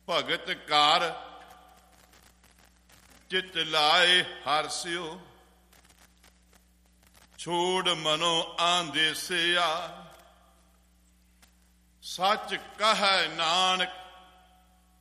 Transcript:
ਭਗਤ ਕਾਰ ਚਿਤ ਲਾਏ ਹਰਸਿਓ, ਛੋੜ ਮਨੋ ਆਂਦੇਸਿਆ। ਸੱਚ ਕਹੈ ਨਾਨਕ